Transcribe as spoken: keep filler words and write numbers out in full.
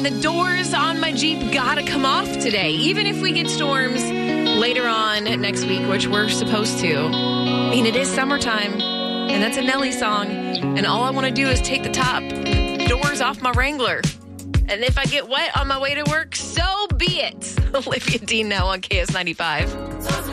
The doors on my Jeep gotta come off today, even if we get storms later on next week, which we're supposed to. I mean, it is summertime, and that's a Nelly song, and all I want to do is take the top doors off my Wrangler. And if I get wet on my way to work, so be it. Olivia Dean now on K S ninety-five.